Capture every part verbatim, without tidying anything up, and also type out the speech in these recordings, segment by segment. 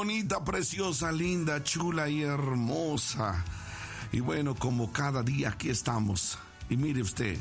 Bonita, preciosa, linda, chula y hermosa. Y bueno, como cada día aquí estamos. Y mire usted,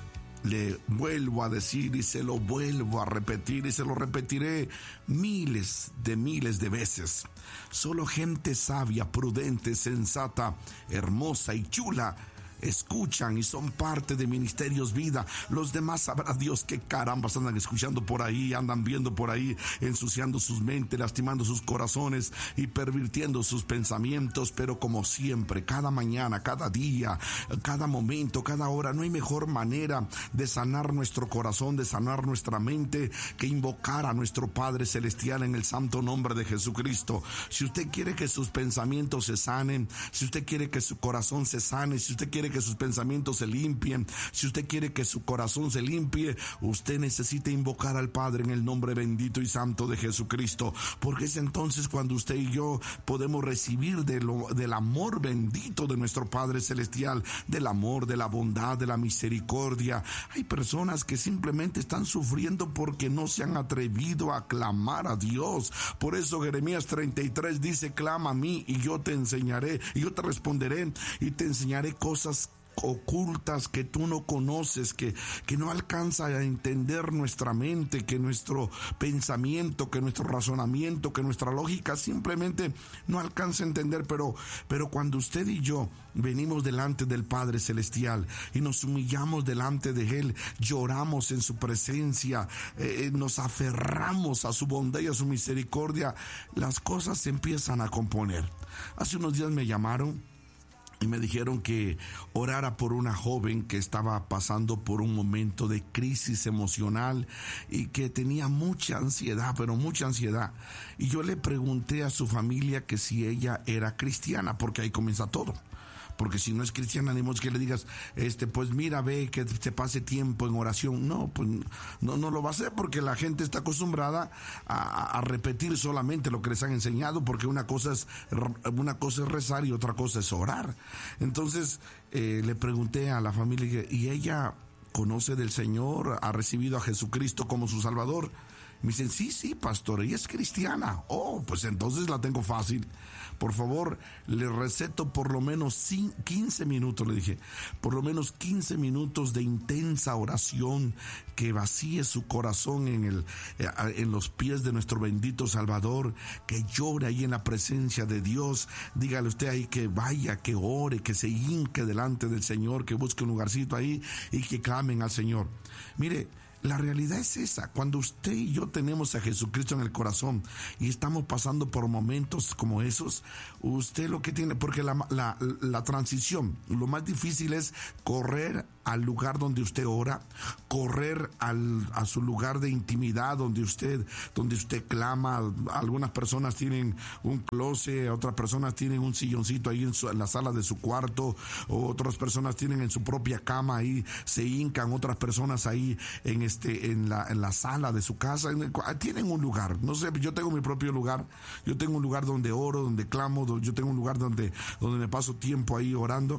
le vuelvo a decir y se lo vuelvo a repetir y se lo repetiré miles de miles de veces. Solo gente sabia, prudente, sensata, hermosa y chula escuchan y son parte de Ministerios Vida. Los demás sabrá Dios qué carambas andan escuchando por ahí, andan viendo por ahí, ensuciando sus mentes, lastimando sus corazones y pervirtiendo sus pensamientos. Pero como siempre, cada mañana, cada día, cada momento, cada hora, no hay mejor manera de sanar nuestro corazón, de sanar nuestra mente, que invocar a nuestro Padre Celestial en el santo nombre de Jesucristo. Si usted quiere que sus pensamientos se sanen, si usted quiere que su corazón se sane, si usted quiere que sus pensamientos se limpien, si usted quiere que su corazón se limpie, usted necesita invocar al Padre en el nombre bendito y santo de Jesucristo, porque es entonces cuando usted y yo podemos recibir de lo, del amor bendito de nuestro Padre Celestial, del amor, de la bondad, de la misericordia. Hay personas que simplemente están sufriendo porque no se han atrevido a clamar a Dios. Por eso Jeremías treinta y tres dice: clama a mí y yo te enseñaré, y yo te responderé y te enseñaré cosas ocultas que tú no conoces, que, que no alcanza a entender nuestra mente, que nuestro pensamiento, que nuestro razonamiento, que nuestra lógica simplemente no alcanza a entender. Pero, pero cuando usted y yo venimos delante del Padre Celestial y nos humillamos delante de Él, lloramos en su presencia, eh, nos aferramos a su bondad y a su misericordia, las cosas se empiezan a componer. Hace unos días me llamaron y me dijeron que orara por una joven que estaba pasando por un momento de crisis emocional y que tenía mucha ansiedad, pero mucha ansiedad. Y yo le pregunté a su familia que si ella era cristiana, porque ahí comienza todo. Porque si no es cristiana, ni modo que le digas, este, pues mira, ve que te pase tiempo en oración. No, pues no, no lo va a hacer, porque la gente está acostumbrada a, a repetir solamente lo que les han enseñado, porque una cosa es, una cosa es rezar y otra cosa es orar. Entonces, eh, le pregunté a la familia, ¿y ella conoce del Señor? ¿Ha recibido a Jesucristo como su Salvador? Me dicen, sí, sí, pastor, ella es cristiana. Oh, pues entonces la tengo fácil. Por favor, le receto por lo menos quince minutos, le dije, por lo menos quince minutos de intensa oración, que vacíe su corazón en el, en los pies de nuestro bendito Salvador, que llore ahí en la presencia de Dios. Dígale usted ahí que vaya, que ore, que se hinque delante del Señor, que busque un lugarcito ahí y que clamen al Señor. Mire, la realidad es esa. Cuando usted y yo tenemos a Jesucristo en el corazón y estamos pasando por momentos como esos, usted lo que tiene, porque la, la, la transición, lo más difícil es correr al lugar donde usted ora, correr al, a su lugar de intimidad donde usted, donde usted clama. Algunas personas tienen un closet, otras personas tienen un silloncito ahí en, su, en la sala de su cuarto, o otras personas tienen en su propia cama ahí, se hincan, otras personas ahí en este, en la, en la sala de su casa, en el, tienen un lugar. No sé, yo tengo mi propio lugar, yo tengo un lugar donde oro, donde clamo, yo tengo un lugar donde, donde me paso tiempo ahí orando.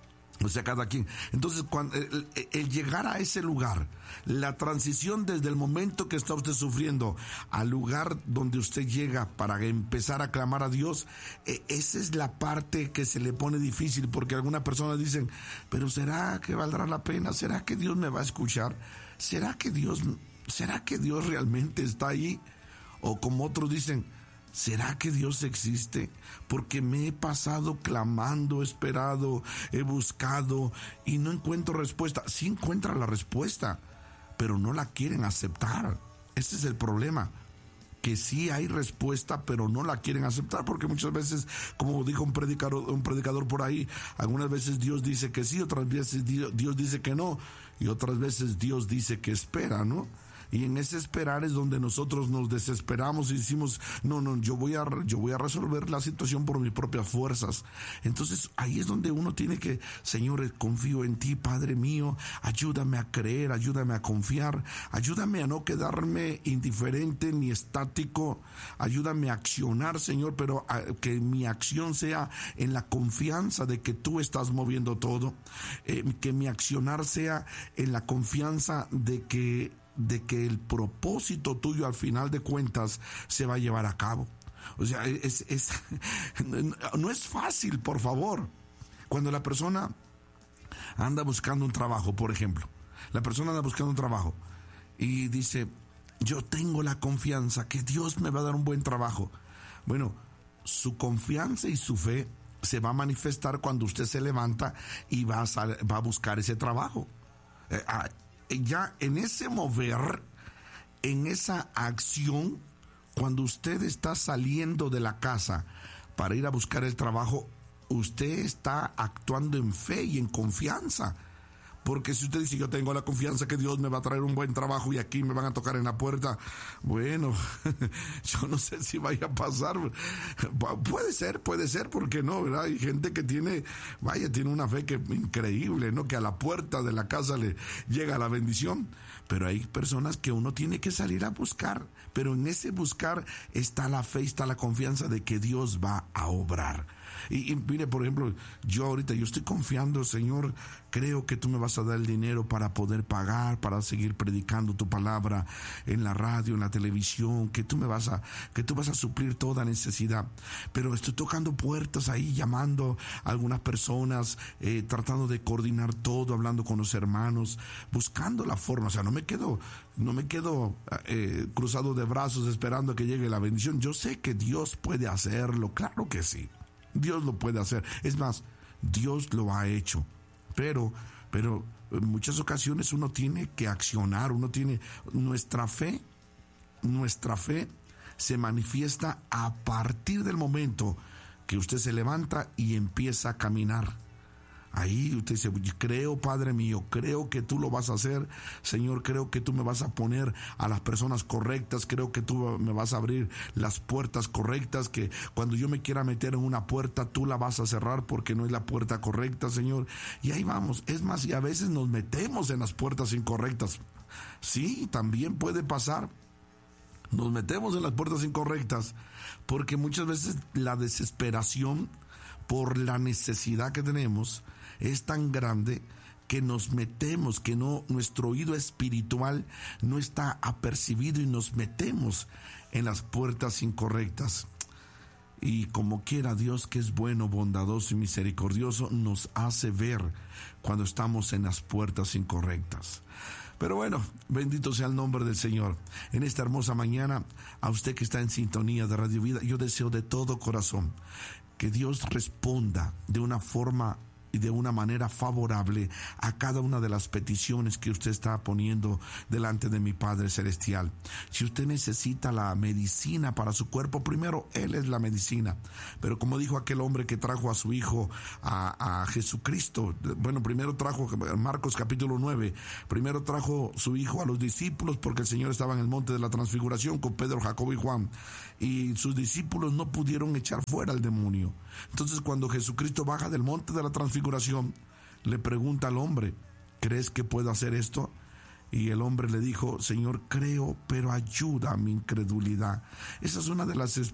O sea, cada quien. Entonces, cuando el, el llegar a ese lugar, la transición desde el momento que está usted sufriendo al lugar donde usted llega para empezar a clamar a Dios, eh, esa es la parte que se le pone difícil, porque algunas personas dicen, pero ¿será que valdrá la pena? ¿Será que Dios me va a escuchar? ¿Será que Dios, será que Dios realmente está ahí? O como otros dicen, ¿será que Dios existe? Porque me he pasado clamando, esperado, he buscado y no encuentro respuesta. Sí encuentra la respuesta, pero no la quieren aceptar. Ese es el problema, que sí hay respuesta, pero no la quieren aceptar, porque muchas veces, como dijo un predicador, un predicador por ahí, algunas veces Dios dice que sí, otras veces Dios, Dios dice que no, y otras veces Dios dice que espera, ¿no? Y en ese esperar es donde nosotros nos desesperamos y decimos, no, no, yo voy a, yo voy a resolver la situación por mis propias fuerzas. Entonces ahí es donde uno tiene que, Señor, confío en ti, Padre mío, ayúdame a creer, ayúdame a confiar, ayúdame a no quedarme indiferente ni estático, ayúdame a accionar, Señor, pero a, que mi acción sea en la confianza de que tú estás moviendo todo, eh, que mi accionar sea en la confianza de que de que el propósito tuyo al final de cuentas se va a llevar a cabo. O sea, es, es, no es fácil, por favor. Cuando la persona anda buscando un trabajo, por ejemplo, la persona anda buscando un trabajo y dice, yo tengo la confianza que Dios me va a dar un buen trabajo. Bueno, su confianza y su fe se va a manifestar cuando usted se levanta y va a, sal, va a buscar ese trabajo. Eh, ah, ya en ese mover, en esa acción, cuando usted está saliendo de la casa para ir a buscar el trabajo, usted está actuando en fe y en confianza. Porque si usted dice, yo tengo la confianza que Dios me va a traer un buen trabajo y aquí me van a tocar en la puerta, bueno, yo no sé si vaya a pasar. Puede ser, puede ser, porque no, ¿verdad? Hay gente que tiene, vaya, tiene una fe que increíble, ¿no? Que a la puerta de la casa le llega la bendición. Pero hay personas que uno tiene que salir a buscar, pero en ese buscar está la fe, está la confianza de que Dios va a obrar. Y, y mire, por ejemplo, yo ahorita, yo estoy confiando, Señor, creo que tú me vas a dar el dinero para poder pagar, para seguir predicando tu palabra en la radio, en la televisión, que tú me vas a, que tú vas a suplir toda necesidad. Pero estoy tocando puertas ahí, llamando a algunas personas, eh, tratando de coordinar todo, hablando con los hermanos, buscando la forma. O sea, no me quedo, no me quedo eh, cruzado de brazos esperando a que llegue la bendición. Yo sé que Dios puede hacerlo, claro que sí. Dios lo puede hacer. Es más, Dios lo ha hecho. Pero, pero en muchas ocasiones uno tiene que accionar, uno tiene, nuestra fe, nuestra fe se manifiesta a partir del momento que usted se levanta y empieza a caminar. Ahí usted dice, creo, Padre mío, creo que tú lo vas a hacer, Señor, creo que tú me vas a poner a las personas correctas, creo que tú me vas a abrir las puertas correctas, que cuando yo me quiera meter en una puerta, tú la vas a cerrar porque no es la puerta correcta, Señor. Y ahí vamos. Es más, y a veces nos metemos en las puertas incorrectas. Sí, también puede pasar. Nos metemos en las puertas incorrectas porque muchas veces la desesperación por la necesidad que tenemos es tan grande que nos metemos, que no, nuestro oído espiritual no está apercibido y nos metemos en las puertas incorrectas. Y como quiera Dios, que es bueno, bondadoso y misericordioso, nos hace ver cuando estamos en las puertas incorrectas. Pero bueno, bendito sea el nombre del Señor. En esta hermosa mañana, a usted que está en sintonía de Radio Vida, yo deseo de todo corazón que Dios responda de una forma y de una manera favorable a cada una de las peticiones que usted está poniendo delante de mi Padre Celestial. Si usted necesita la medicina para su cuerpo, primero Él es la medicina. Pero como dijo aquel hombre que trajo a su hijo a, a Jesucristo, bueno, primero trajo, Marcos capítulo nueve, primero trajo su hijo a los discípulos porque el Señor estaba en el monte de la transfiguración con Pedro, Jacobo y Juan, y sus discípulos no pudieron echar fuera al demonio. Entonces, cuando Jesucristo baja del monte de la transfiguración, le pregunta al hombre, ¿crees que puedo hacer esto? Y el hombre le dijo, Señor, creo, pero ayuda a mi incredulidad. Esa es una de las